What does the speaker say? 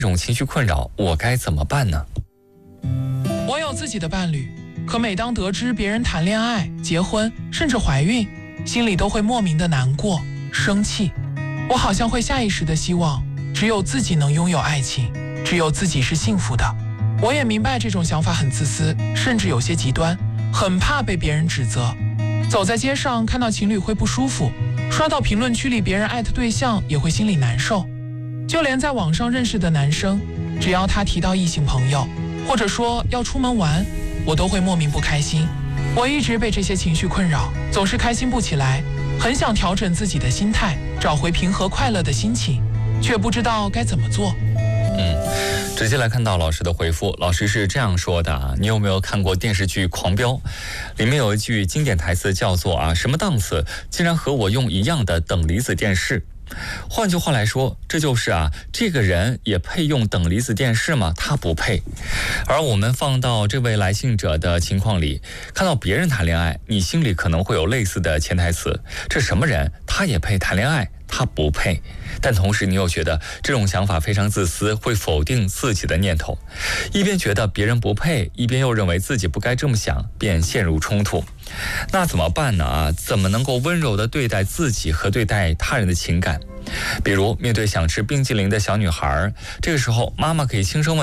这种情绪困扰，我该怎么办呢？ 我有自己的伴侣，可每当得知别人谈恋爱、结婚，甚至怀孕，心里都会莫名的难过、生气。我好像会下意识的希望，只有自己能拥有爱情，只有自己是幸福的。我也明白这种想法很自私，甚至有些极端，很怕被别人指责。走在街上看到情侣会不舒服，刷到评论区里别人艾特对象也会心里难受。就连在网上认识的男生，只要他提到异性朋友，或者说要出门玩，我都会莫名不开心。我一直被这些情绪困扰，总是开心不起来，很想调整自己的心态，找回平和快乐的心情，却不知道该怎么做。 直接来看到老师的回复，老师是这样说的啊，你有没有看过电视剧《狂飙》？里面有一句经典台词叫做什么档次竟然和我用一样的等离子电视。换句话来说，这就是这个人也配用等离子电视吗？他不配。而我们放到这位来信者的情况里，看到别人谈恋爱，你心里可能会有类似的潜台词，这什么人，他也配谈恋爱？他不配。但同时你又觉得这种想法非常自私，会否定自己的念头，一边觉得别人不配，一边又认为自己不该这么想，便陷入冲突。那怎么办呢？怎么能够温柔地对待自己和对待他人的情感？比如面对想吃冰淇淋的小女孩，这个时候妈妈可以轻声问